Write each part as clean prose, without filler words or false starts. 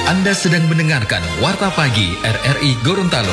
Anda sedang mendengarkan Warta Pagi RRI Gorontalo.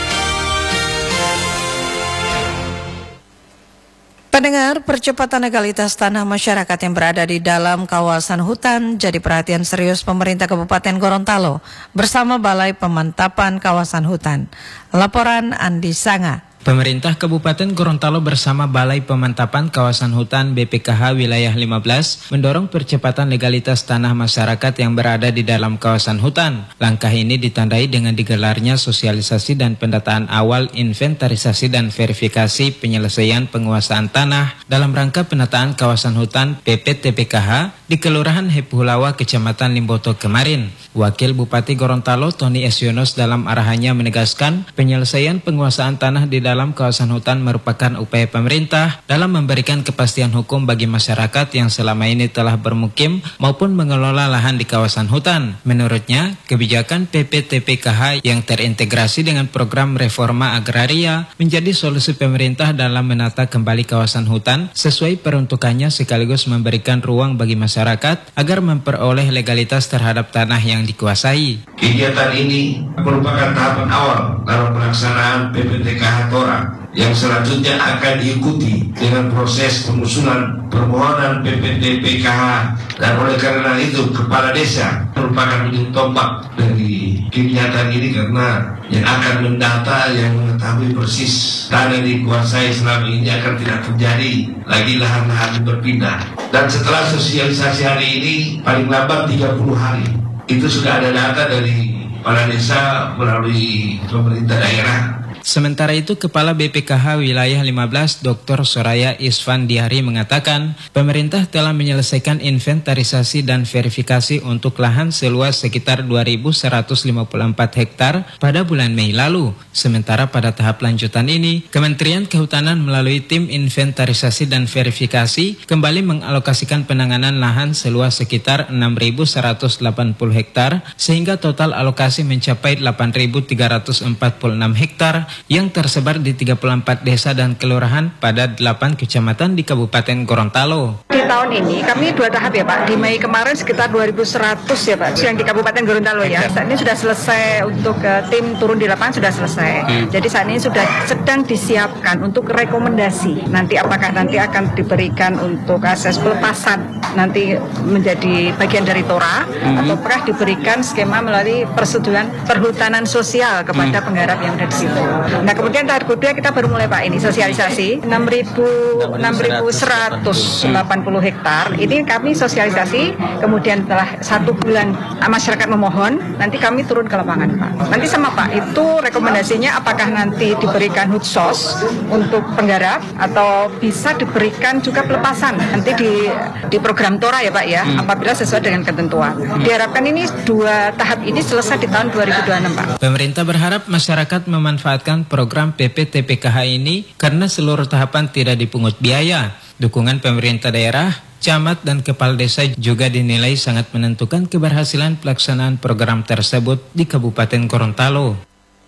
Pendengar, percepatan legalitas tanah masyarakat yang berada di dalam kawasan hutan jadi perhatian serius pemerintah Kabupaten Gorontalo bersama Balai Pemantapan Kawasan Hutan. Laporan Andi Sanga. Pemerintah Kabupaten Gorontalo bersama Balai Pemantapan Kawasan Hutan BPKH Wilayah 15 mendorong percepatan legalitas tanah masyarakat yang berada di dalam kawasan hutan. Langkah ini ditandai dengan digelarnya sosialisasi dan pendataan awal inventarisasi dan verifikasi penyelesaian penguasaan tanah dalam rangka penataan kawasan hutan PPTPKH di Kelurahan Hepuhulawa, Kecamatan Limboto kemarin. Wakil Bupati Gorontalo Tony S. Yunus dalam arahannya menegaskan penyelesaian penguasaan tanah di dalam kawasan hutan merupakan upaya pemerintah dalam memberikan kepastian hukum bagi masyarakat yang selama ini telah bermukim maupun mengelola lahan di kawasan hutan. Menurutnya, kebijakan PPTPKH yang terintegrasi dengan program reforma agraria menjadi solusi pemerintah dalam menata kembali kawasan hutan sesuai peruntukannya sekaligus memberikan ruang bagi masyarakat agar memperoleh legalitas terhadap tanah yang dikuasai. Kegiatan ini merupakan tahapan awal dalam pelaksanaan PPTPKH yang selanjutnya akan diikuti dengan proses pengusulan permohonan PPTPKH, dan oleh karena itu Kepala Desa merupakan ujung tombak dari kegiatan ini karena yang akan mendata, yang mengetahui persis tanah yang dikuasai selama ini akan tidak terjadi lagi lahan-lahan berpindah. Dan setelah sosialisasi hari ini paling lambat 30 hari itu sudah ada data dari Kepala Desa melalui pemerintah daerah. Sementara itu, Kepala BPKH Wilayah 15 Dr. Soraya Isfandiari mengatakan pemerintah telah menyelesaikan inventarisasi dan verifikasi untuk lahan seluas sekitar 2.154 hektar pada bulan Mei lalu. Sementara pada tahap lanjutan ini, Kementerian Kehutanan melalui tim inventarisasi dan verifikasi kembali mengalokasikan penanganan lahan seluas sekitar 6.180 hektar sehingga total alokasi mencapai 8.346 hektar yang tersebar di 34 desa dan kelurahan pada 8 kecamatan di Kabupaten Gorontalo. Di tahun ini kami 2 tahap ya Pak. Di Mei kemarin sekitar 2.100 ya Pak, yang di Kabupaten Gorontalo ya. Saat ini sudah selesai untuk tim turun di lapangan sudah selesai. Jadi saat ini sudah sedang disiapkan untuk rekomendasi. Nanti apakah nanti akan diberikan untuk akses pelepasan nanti menjadi bagian dari TORA ataukah diberikan skema melalui persetujuan perhutanan sosial kepada penggarap yang ada di situ. Nah kemudian tahap kedua kita baru mulai Pak ini sosialisasi 6.180 hektar. Ini kami sosialisasi, kemudian setelah 1 bulan masyarakat memohon, nanti kami turun ke lapangan Pak. Nanti sama Pak, itu rekomendasinya apakah nanti diberikan hutsos untuk penggarap atau bisa diberikan juga pelepasan nanti di program TORA ya Pak ya, apabila sesuai dengan ketentuan. Diharapkan ini 2 tahap ini selesai di tahun 2026 Pak. Pemerintah berharap masyarakat memanfaatkan program PPTPKH ini karena seluruh tahapan tidak dipungut biaya. Dukungan pemerintah daerah, camat dan kepala desa juga dinilai sangat menentukan keberhasilan pelaksanaan program tersebut di Kabupaten Gorontalo.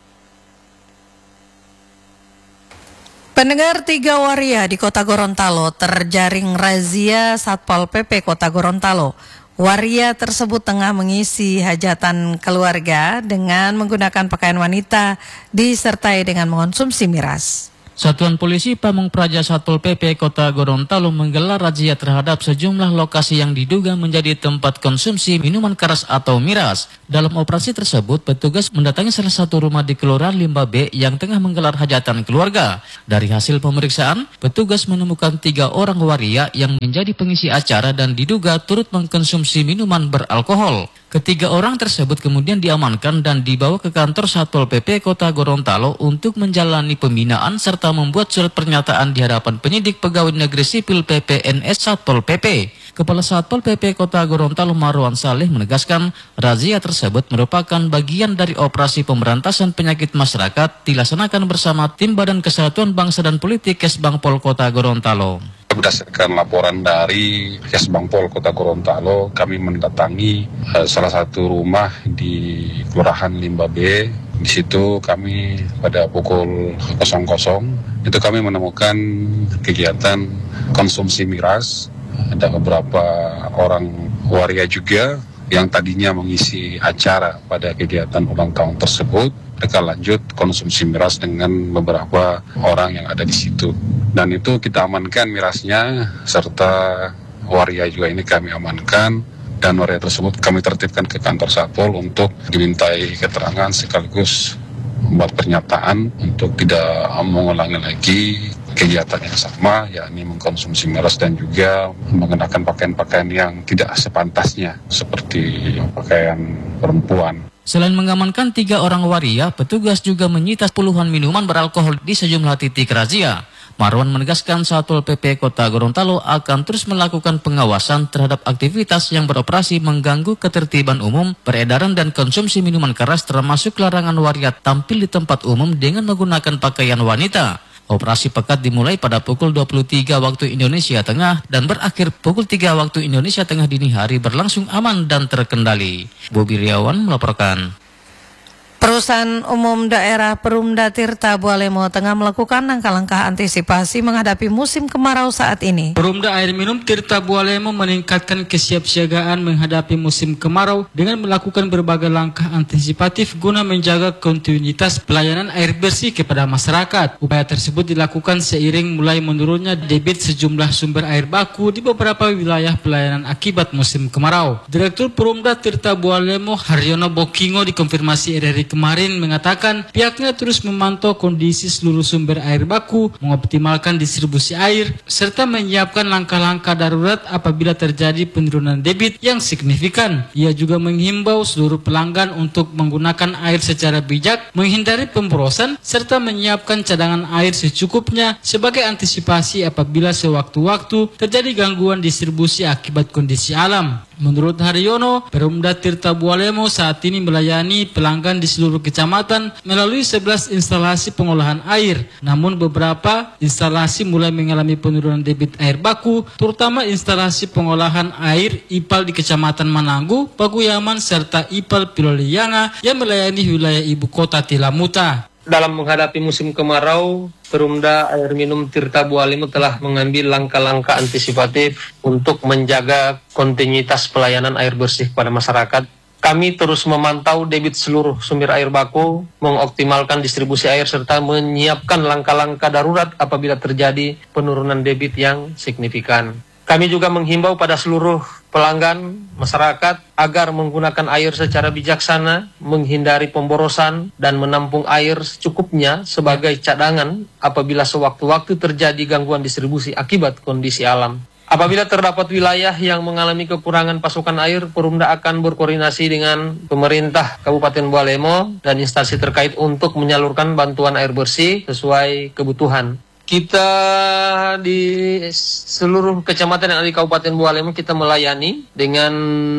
Pendengar, 3 waria di Kota Gorontalo terjaring razia Satpol PP Kota Gorontalo. Waria tersebut tengah mengisi hajatan keluarga dengan menggunakan pakaian wanita disertai dengan mengonsumsi miras. Satuan Polisi Pamung Praja Satpol PP Kota Gorontalo menggelar razia terhadap sejumlah lokasi yang diduga menjadi tempat konsumsi minuman keras atau miras. Dalam operasi tersebut, petugas mendatangi salah satu rumah di Kelurahan Limba B yang tengah menggelar hajatan keluarga. Dari hasil pemeriksaan, petugas menemukan 3 orang waria yang menjadi pengisi acara dan diduga turut mengkonsumsi minuman beralkohol. Ketiga orang tersebut kemudian diamankan dan dibawa ke kantor Satpol PP Kota Gorontalo untuk menjalani pembinaan serta membuat surat pernyataan di hadapan penyidik pegawai negeri sipil PPNS Satpol PP. Kepala Satpol PP Kota Gorontalo Marwan Saleh menegaskan razia tersebut merupakan bagian dari operasi pemberantasan penyakit masyarakat dilaksanakan bersama tim Badan Kesatuan Bangsa dan Politik Kesbangpol Kota Gorontalo. Berdasarkan laporan dari Kesbangpol Kota Gorontalo, kami mendatangi salah satu rumah di Kelurahan Limba B. Di situ kami pada pukul 00 itu kami menemukan kegiatan konsumsi miras. Ada beberapa orang waria juga yang tadinya mengisi acara pada kegiatan ulang tahun tersebut, mereka lanjut konsumsi miras dengan beberapa orang yang ada di situ. Dan itu kita amankan mirasnya, serta waria juga ini kami amankan, dan waria tersebut kami tertibkan ke kantor Satpol untuk dimintai keterangan sekaligus membuat pernyataan untuk tidak mengulangi lagi kegiatan yang sama, yakni mengkonsumsi miras dan juga mengenakan pakaian-pakaian yang tidak sepantasnya seperti pakaian perempuan. Selain mengamankan 3 orang waria, petugas juga menyita puluhan minuman beralkohol di sejumlah titik razia. Marwan menegaskan Satpol PP Kota Gorontalo akan terus melakukan pengawasan terhadap aktivitas yang beroperasi mengganggu ketertiban umum, peredaran dan konsumsi minuman keras, termasuk larangan waria tampil di tempat umum dengan menggunakan pakaian wanita. Operasi pekat dimulai pada pukul 23 waktu Indonesia Tengah dan berakhir pukul 3 waktu Indonesia Tengah dini hari, berlangsung aman dan terkendali. Bobi Riawan melaporkan. Perusahaan Umum Daerah Perumda Tirta Bualemo tengah melakukan langkah-langkah antisipasi menghadapi musim kemarau saat ini. Perumda Air Minum Tirta Bualemo meningkatkan kesiapsiagaan menghadapi musim kemarau dengan melakukan berbagai langkah antisipatif guna menjaga kontinuitas pelayanan air bersih kepada masyarakat. Upaya tersebut dilakukan seiring mulai menurunnya debit sejumlah sumber air baku di beberapa wilayah pelayanan akibat musim kemarau. Direktur Perumda Tirta Bualemo Haryono Bokingo dikonfirmasi RRI kemarin mengatakan pihaknya terus memantau kondisi seluruh sumber air baku, mengoptimalkan distribusi air, serta menyiapkan langkah-langkah darurat apabila terjadi penurunan debit yang signifikan. Ia juga menghimbau seluruh pelanggan untuk menggunakan air secara bijak, menghindari pemborosan, serta menyiapkan cadangan air secukupnya sebagai antisipasi apabila sewaktu-waktu terjadi gangguan distribusi akibat kondisi alam. Menurut Haryono, Perumda Tirta Bualemo saat ini melayani pelanggan di seluruh kecamatan melalui 11 instalasi pengolahan air. Namun beberapa instalasi mulai mengalami penurunan debit air baku, terutama instalasi pengolahan air IPAL di Kecamatan Mananggu, Paguyaman, serta IPAL Pilolianga yang melayani wilayah ibu kota Tilamuta. Dalam menghadapi musim kemarau, Perumda Air Minum Tirta Bualemo telah mengambil langkah-langkah antisipatif untuk menjaga kontinuitas pelayanan air bersih kepada masyarakat. Kami terus memantau debit seluruh sumber air baku, mengoptimalkan distribusi air, serta menyiapkan langkah-langkah darurat apabila terjadi penurunan debit yang signifikan. Kami juga menghimbau pada seluruh pelanggan masyarakat agar menggunakan air secara bijaksana, menghindari pemborosan, dan menampung air secukupnya sebagai cadangan apabila sewaktu-waktu terjadi gangguan distribusi akibat kondisi alam. Apabila terdapat wilayah yang mengalami kekurangan pasokan air, Perumda akan berkoordinasi dengan pemerintah Kabupaten Bualemo dan instansi terkait untuk menyalurkan bantuan air bersih sesuai kebutuhan. Kita di seluruh kecamatan yang ada di Kabupaten Bualemo kita melayani dengan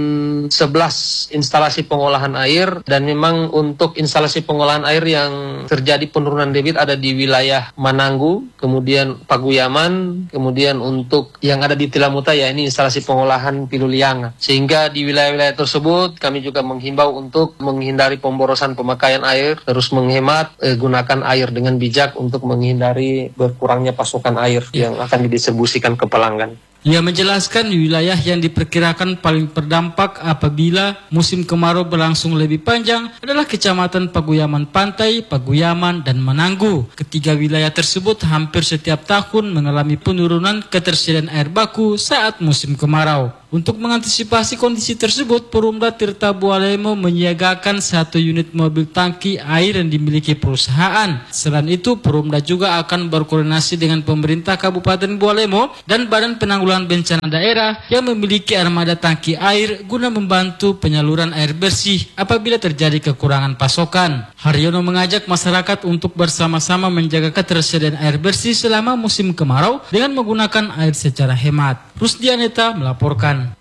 11 instalasi pengolahan air, dan memang untuk instalasi pengolahan air yang terjadi penurunan debit ada di wilayah Mananggu, kemudian Paguyaman, kemudian untuk yang ada di Tilamuta ya ini instalasi pengolahan Pilolianga. Sehingga di wilayah-wilayah tersebut kami juga menghimbau untuk menghindari pemborosan pemakaian air, terus menghemat, gunakan air dengan bijak untuk menghindari kurangnya pasokan air yang akan didistribusikan ke pelanggan. Ia menjelaskan wilayah yang diperkirakan paling terdampak apabila musim kemarau berlangsung lebih panjang adalah Kecamatan Paguyaman Pantai, Paguyaman, dan Mananggu. Ketiga wilayah tersebut hampir setiap tahun mengalami penurunan ketersediaan air baku saat musim kemarau. Untuk mengantisipasi kondisi tersebut, Perumda Tirta Bualemo menyiagakan 1 unit mobil tangki air yang dimiliki perusahaan. Selain itu, Perumda juga akan berkoordinasi dengan pemerintah Kabupaten Bualemo dan Badan Penanggulangan Bencana Daerah yang memiliki armada tangki air guna membantu penyaluran air bersih apabila terjadi kekurangan pasokan. Haryono mengajak masyarakat untuk bersama-sama menjaga ketersediaan air bersih selama musim kemarau dengan menggunakan air secara hemat. Rusdianeta melaporkan.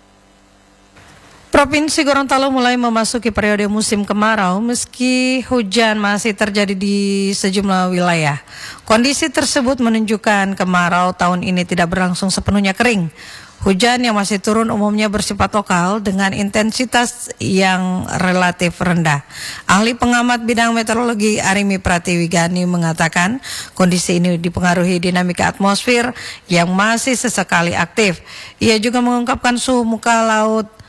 Provinsi Gorontalo mulai memasuki periode musim kemarau meski hujan masih terjadi di sejumlah wilayah. Kondisi tersebut menunjukkan kemarau tahun ini tidak berlangsung sepenuhnya kering. Hujan yang masih turun umumnya bersifat lokal dengan intensitas yang relatif rendah. Ahli pengamat bidang meteorologi Arimi Pratiwigani mengatakan kondisi ini dipengaruhi dinamika atmosfer yang masih sesekali aktif. Ia juga mengungkapkan suhu muka laut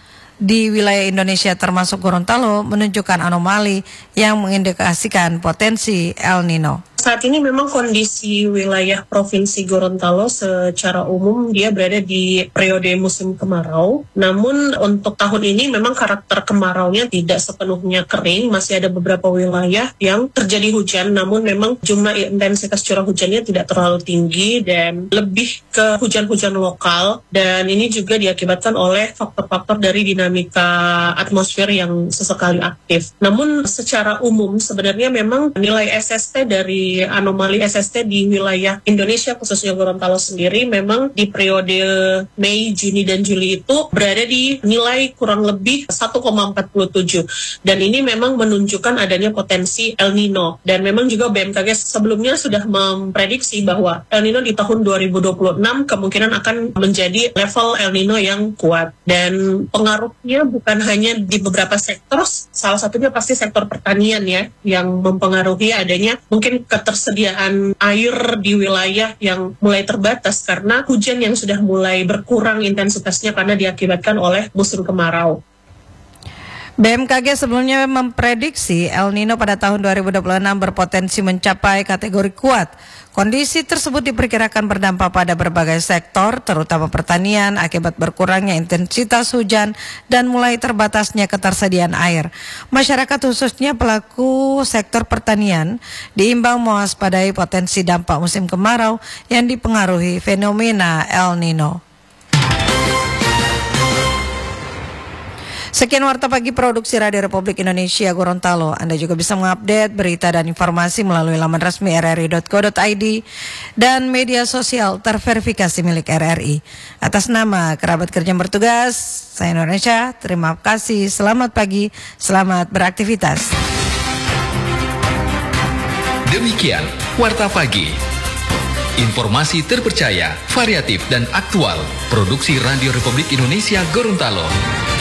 di wilayah Indonesia termasuk Gorontalo menunjukkan anomali yang mengindikasikan potensi El Nino. Saat ini memang kondisi wilayah Provinsi Gorontalo secara umum dia berada di periode musim kemarau. Namun untuk tahun ini memang karakter kemaraunya tidak sepenuhnya kering. Masih ada beberapa wilayah yang terjadi hujan, namun memang jumlah intensitas curah hujannya tidak terlalu tinggi dan lebih ke hujan-hujan lokal. Dan ini juga diakibatkan oleh faktor-faktor dari dinamika atmosfer yang sesekali aktif. Namun secara umum sebenarnya memang nilai SST dari anomali SST di wilayah Indonesia khususnya Gorontalo sendiri memang di periode Mei, Juni dan Juli itu berada di nilai kurang lebih 1,47 dan ini memang menunjukkan adanya potensi El Nino dan memang juga BMKG sebelumnya sudah memprediksi bahwa El Nino di tahun 2026 kemungkinan akan menjadi level El Nino yang kuat dan pengaruhnya bukan hanya di beberapa sektor, salah satunya pasti sektor pertanian ya yang mempengaruhi adanya mungkin ketersediaan air di wilayah yang mulai terbatas karena hujan yang sudah mulai berkurang intensitasnya karena diakibatkan oleh musim kemarau. BMKG sebelumnya memprediksi El Nino pada tahun 2026 berpotensi mencapai kategori kuat. Kondisi tersebut diperkirakan berdampak pada berbagai sektor, terutama pertanian, akibat berkurangnya intensitas hujan dan mulai terbatasnya ketersediaan air. Masyarakat khususnya pelaku sektor pertanian diimbau mewaspadai potensi dampak musim kemarau yang dipengaruhi fenomena El Nino. Sekian Warta Pagi Produksi Radio Republik Indonesia Gorontalo. Anda juga bisa mengupdate berita dan informasi melalui laman resmi rri.co.id dan media sosial terverifikasi milik RRI. Atas nama kerabat kerja yang bertugas, saya Indonesia, terima kasih, selamat pagi, selamat beraktivitas. Demikian Warta Pagi. Informasi terpercaya, variatif dan aktual. Produksi Radio Republik Indonesia Gorontalo.